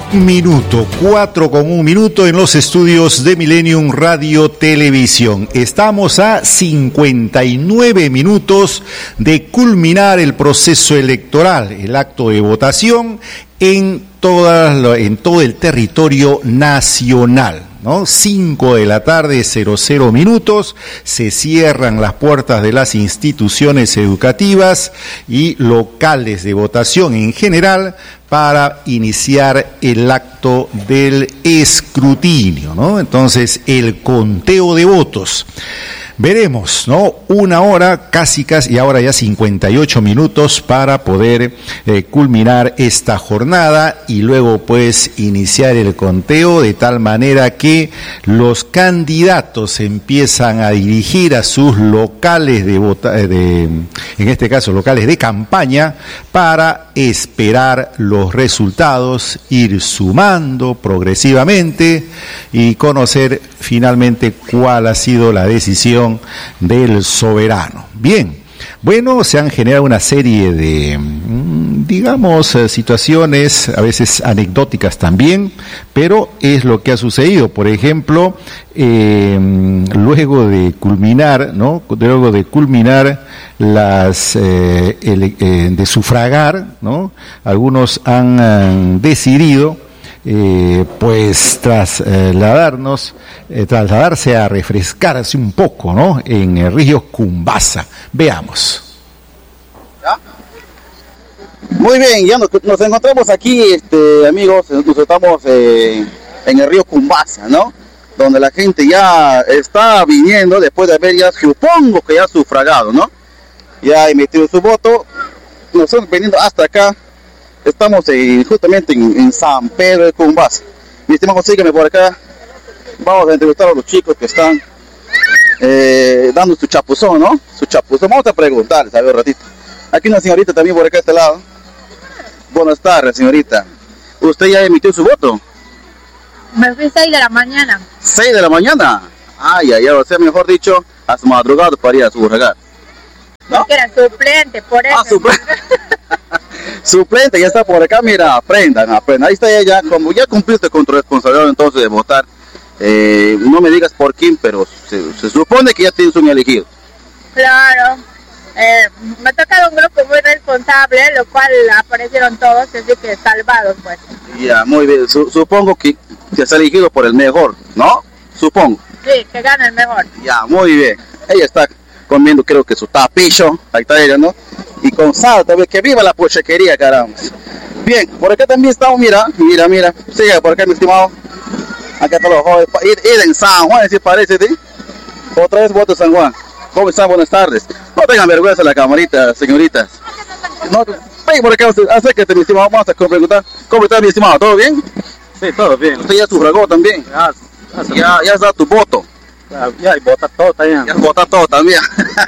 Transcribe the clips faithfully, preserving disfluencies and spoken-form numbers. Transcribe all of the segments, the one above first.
minuto, cuatro con un minuto en los estudios de Millennium Radio Televisión. Estamos a cincuenta y nueve minutos de culminar el proceso electoral, el acto de votación en, toda, en todo el territorio nacional. ¿No? cinco de la tarde, cero cero minutos, se cierran las puertas de las instituciones educativas y locales de votación en general para iniciar el acto del escrutinio, ¿no? Entonces, el conteo de votos. Veremos, ¿no? Una hora, casi, casi, y ahora ya cincuenta y ocho minutos para poder eh, culminar esta jornada y luego, pues, iniciar el conteo de tal manera que los candidatos empiezan a dirigir a sus locales de vota, de, en este caso, locales de campaña para esperar los resultados, ir sumando progresivamente y conocer finalmente cuál ha sido la decisión del soberano. Bien, bueno, se han generado una serie de, digamos, situaciones, a veces anecdóticas también, pero es lo que ha sucedido. Por ejemplo, eh, luego de culminar, ¿no? Luego de culminar las, eh, el, eh, de sufragar, ¿no? Algunos han, han decidido Eh, pues trasladarnos, eh, trasladarse a refrescarse un poco, ¿no? En el río Cumbasa. Veamos. ¿Ya? Muy bien, ya nos, nos encontramos aquí, este, amigos, nos estamos eh, en el río Cumbasa, ¿no? Donde la gente ya está viniendo después de haber ya, supongo que ya sufragado, ¿no? Ya emitido su voto, nos estamos viniendo hasta acá. Estamos eh, justamente en, en San Pedro de Cumbasa. Mi estimado, sígueme por acá. Vamos a entrevistar a los chicos que están eh, dando su chapuzón, ¿no? Su chapuzón. Vamos a preguntarles, a ver un ratito. Aquí una señorita también por acá a este lado. Buenas tardes, señorita. ¿Usted ya emitió su voto? Me fui seis de la mañana. ¿seis de la mañana? Ay, ay, ay, o sea, mejor dicho, hasta madrugado para ir a sufragar. ¿No? Porque era suplente, por eso. Ah, suplente. Suplente, ya está por acá, mira, aprendan, aprendan. Ahí está ella, como ya cumpliste con tu responsabilidad entonces de votar. Eh, no me digas por quién, pero se, se supone que ya tienes un elegido. Claro. Eh, me ha tocado un grupo muy responsable, lo cual aparecieron todos, así que salvados, pues. Ya, muy bien. Su, supongo que te has elegido por el mejor, ¿no? Supongo. Sí, que gana el mejor. Ya, muy bien. Ella está comiendo, creo que su tapicho, ahí está ella, ¿no? Y con sal, también, que viva la pochequería, caramba. Bien, por acá también estamos, mira, mira, mira, sigue por acá, mi estimado. Acá están los jóvenes, ir en San Juan, si parece, ¿sí? Otra vez voto San Juan. ¿Cómo están? Buenas tardes. No tengan vergüenza la camarita, señoritas. No, ven por acá, acércate, mi estimado, vamos a preguntar. ¿Cómo está, mi estimado? ¿Todo bien? Sí, todo bien. ¿Usted ya sufragó también? Ya, ya, ya, ya has dado tu voto. Ya, ya, y vota todo también. Ya has votado todo también.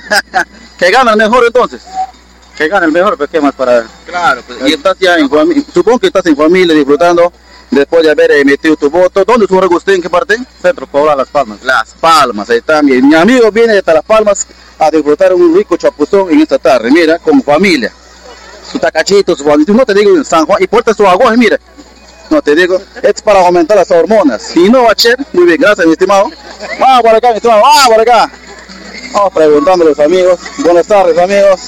¿Que gana el mejor entonces? Que gane el mejor, pero ¿qué más para...? Claro, pues, y estás ya en familia, supongo que estás en familia disfrutando después de haber emitido tu voto. ¿Dónde sufragó usted? ¿En qué parte? Centro Poblado Las Palmas. Las Palmas, ahí está. Mi, mi amigo viene de Las Palmas a disfrutar un rico chapuzón en esta tarde, mira, como familia. Su tacachito, su familia, no te digo en San Juan, y porta su agua, mira. No te digo, es para aumentar las hormonas. Si no, Bacher, muy bien, gracias, mi estimado. Vamos por acá, mi estimado, vamos por acá. Vamos preguntando a los amigos. Buenas tardes, amigos.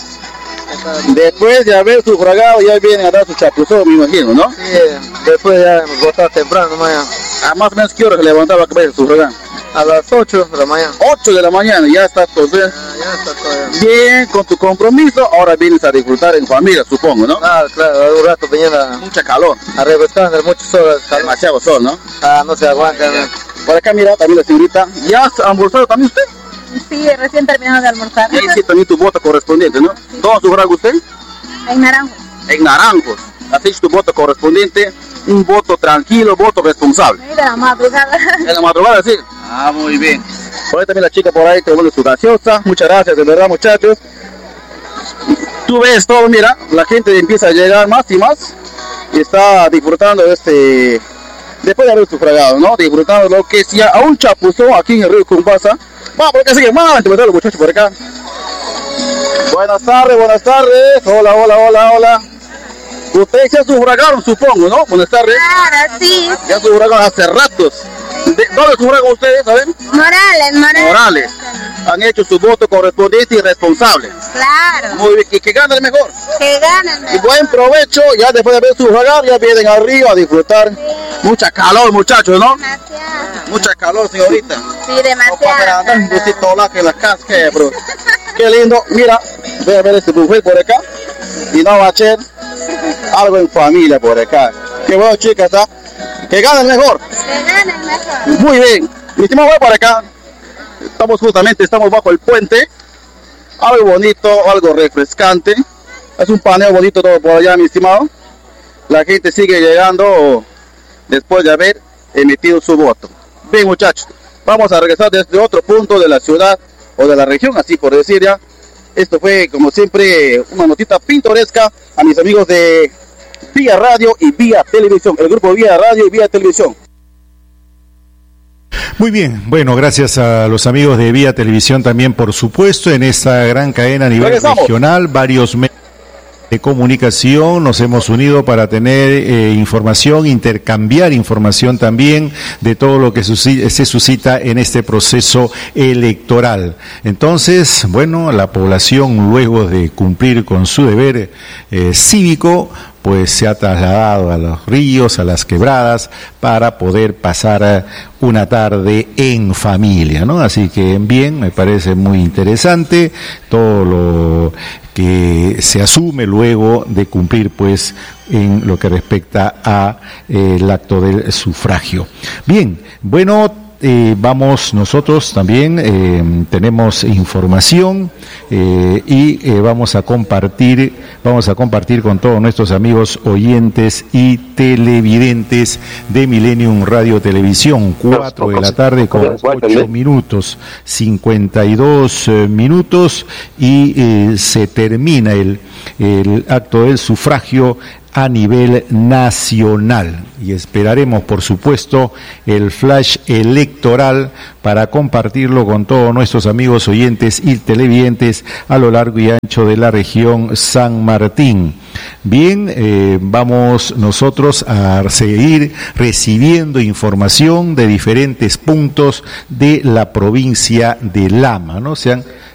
Después de haber sufragado, ya vienen a dar su chapuzón, me imagino, ¿no? Sí, después ya votar temprano, mañana. ¿A más o menos qué hora se levantaba que vaya a sufragar? A las ocho de la mañana. ocho de la mañana, ya está todo bien. Ah, ya está todo bien. Bien, con tu compromiso, ahora vienes a disfrutar en familia, supongo, ¿no? Ah, claro, un rato venía mucha calor. A refrescar, mucho sol. Demasiado sol, ¿no? Ah, no se aguanta. ¿no? Por acá, mira, también la señorita. ¿Ya has almorzado también usted? Sí, recién terminado de almorzar. Ya hiciste también tu voto correspondiente, ¿no? Sí. ¿Dónde sufragó usted? En Naranjos. En Naranjos. Has hecho tu voto correspondiente, un voto tranquilo, voto responsable. Sí, de la madrugada. De la madrugada, sí. Ah, muy bien. Por ahí también la chica por ahí tomando su gaseosa. Muchas gracias, de verdad, muchachos. Tú ves todo, mira, la gente empieza a llegar más y más y está disfrutando de este, después de haber sufragado, ¿no? Disfrutando lo que sea a un chapuzón aquí en el río Cumbasa. Vamos por acá, sigue, vamos, te los muchachos por acá. Buenas tardes, buenas tardes. Hola, hola, hola, hola. Ustedes ya sufragaron, supongo, ¿no? Buenas tardes. Claro, sí. Ya sufragaron hace ratos. ¿De ¿Dónde sufragan ustedes, saben? Morales, Morales. Morales. Han hecho su voto correspondiente y responsable. Claro. Muy bien. ¿Y que gane el mejor? Que ganen. Y buen provecho, ya después de haber sufragado, ya vienen arriba a disfrutar. Sí. Mucha calor, muchachos, ¿no? Demasiado. Mucha calor, señorita. Sí, demasiado. Para andar un busito la que la casca, bro. Qué lindo. Mira, voy a ver este buffet por acá. Y no va a hacer algo en familia por acá. Qué bueno, chicas, ¿ah? Que gane el mejor. Que gane el mejor. Muy bien. Mi estimado, voy por acá. Estamos justamente, estamos bajo el puente. Algo bonito, algo refrescante. Es un paneo bonito todo por allá, mi estimado. La gente sigue llegando después de haber emitido su voto. Bien, muchachos, vamos a regresar desde otro punto de la ciudad o de la región, así por decir ya. Esto fue, como siempre, una notita pintoresca a mis amigos de Vía Radio y Vía Televisión, el grupo Vía Radio y Vía Televisión. Muy bien, bueno, gracias a los amigos de Vía Televisión también, por supuesto, en esta gran cadena a nivel Regresamos. regional, varios medios de comunicación, nos hemos unido para tener eh, información, intercambiar información también de todo lo que se suscita en este proceso electoral. Entonces, bueno, la población, luego de cumplir con su deber eh, cívico, pues se ha trasladado a los ríos, a las quebradas, para poder pasar una tarde en familia, ¿no? Así que bien, me parece muy interesante todo lo que se asume luego de cumplir, pues, en lo que respecta a eh, el acto del sufragio. Bien, bueno, Eh, vamos nosotros también, eh, tenemos información eh, y eh, vamos a compartir, vamos a compartir con todos nuestros amigos oyentes y televidentes de Millennium Radio Televisión, cuatro de la tarde con ocho minutos, cincuenta y dos eh, minutos y eh, se termina el, el acto del sufragio a nivel nacional y esperaremos, por supuesto, el flash electoral para compartirlo con todos nuestros amigos oyentes y televidentes a lo largo y ancho de la región San Martín. Bien, eh, vamos nosotros a seguir recibiendo información de diferentes puntos de la provincia de Lama, ¿no? Sean